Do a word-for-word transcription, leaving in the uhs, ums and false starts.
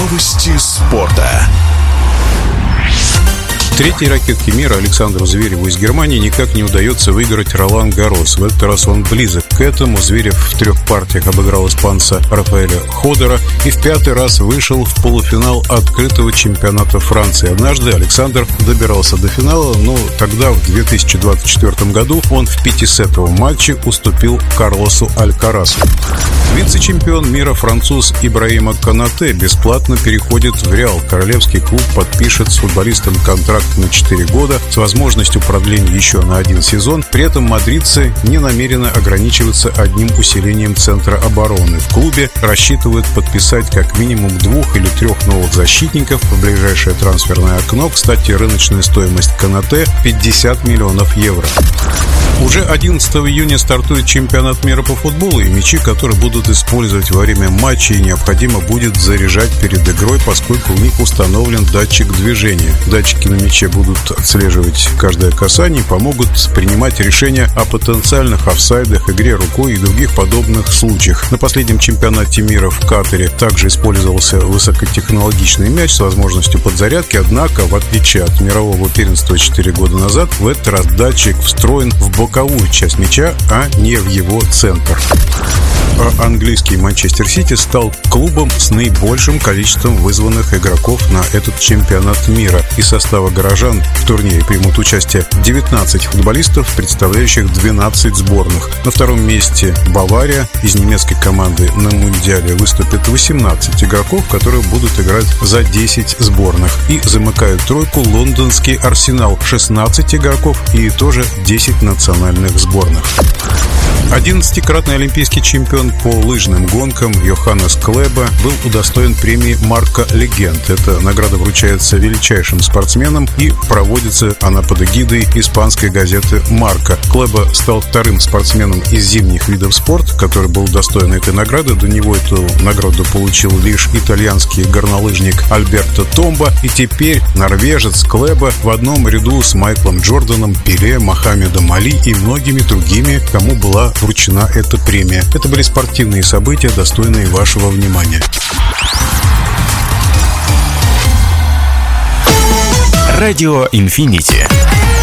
Новости спорта. Третьей ракетке мира Александру Звереву из Германии никак не удается выиграть Ролан-Гаррос. В этот раз он близок к этому. Зверев в трех партиях обыграл испанца Рафаэля Ходора и в пятый раз вышел в полуфинал открытого чемпионата Франции. Однажды Александр добирался до финала, но тогда, в две тысячи двадцать четвёртом году, он в пятисетовом матче уступил Карлосу Алькарасу. Вице-чемпион мира француз Ибрахима Конате бесплатно переходит в Реал. Королевский клуб подпишет с футболистом контракт на четыре года с возможностью продления еще на один сезон. При этом мадридцы не намерены ограничиваться одним усилением центра обороны. В клубе рассчитывают подписать как минимум двух или трех новых защитников в ближайшее трансферное окно. Кстати, рыночная стоимость Конате пятьдесят миллионов евро. Уже одиннадцатого июня стартует чемпионат мира по футболу, и мячи, которые будут использовать во время матчей, необходимо будет заряжать перед игрой, поскольку у них установлен датчик движения. Датчики на мяче будут отслеживать каждое касание и помогут принимать решения о потенциальных офсайдах, игре рукой и других подобных случаях. На последнем чемпионате мира в Катаре также использовался высокотехнологичный мяч с возможностью подзарядки, однако, в отличие от мирового первенства четыре года назад, в этот раз датчик встроен в боковую часть мяча, а не в его центр. А английский Манчестер Сити стал клубом с наибольшим количеством вызванных игроков на этот чемпионат мира. Из состава горожан в турнире примут участие девятнадцать футболистов, представляющих двенадцать сборных. На втором месте Бавария. Из немецкой команды на Мундиале выступит восемнадцать игроков, которые будут играть за десять сборных. И замыкают тройку лондонский Арсенал. шестнадцать игроков и тоже десять национальных сборных. одиннадцатикратный олимпийский чемпион по лыжным гонкам Йоханнес Клеба был удостоен премии «Марка Легенд». Эта награда вручается величайшим спортсменам и проводится она под эгидой испанской газеты «Марка». Клеба стал вторым спортсменом из зимних видов спорта, который был удостоен этой награды. До него эту награду получил лишь итальянский горнолыжник Альберто Томбо. И теперь норвежец Клеба в одном ряду с Майклом Джорданом, Пеле, Мохаммедом Али и многими другими, кому была вручена эта премия. Это были спортивные события, достойные вашего внимания. Радио Инфинити.